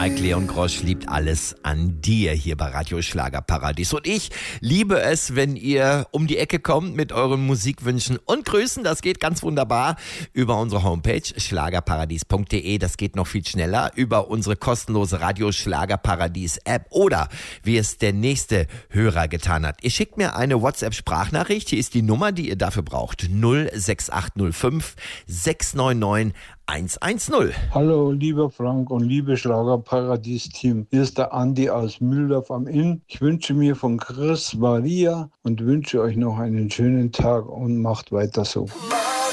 Mike Leon Grosch liebt alles an dir hier bei Radio Schlagerparadies. Und ich liebe es, wenn ihr um die Ecke kommt mit euren Musikwünschen und Grüßen. Das geht ganz wunderbar über unsere Homepage schlagerparadies.de. Das geht noch viel schneller über unsere kostenlose Radio Schlagerparadies App oder wie es der nächste Hörer getan hat. Ihr schickt mir eine WhatsApp-Sprachnachricht. Hier ist die Nummer, die ihr dafür braucht. 06805 699 110. Hallo, lieber Frank und liebe Schlagerparadies-Team. Hier ist der Andi aus Mühldorf am Inn. Ich wünsche mir von Chris Maria und wünsche euch noch einen schönen Tag und macht weiter so.